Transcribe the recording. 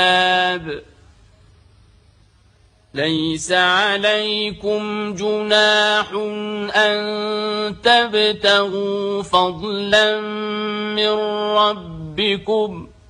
ليس عليكم جناح أن تبتغوا فضلا من ربكم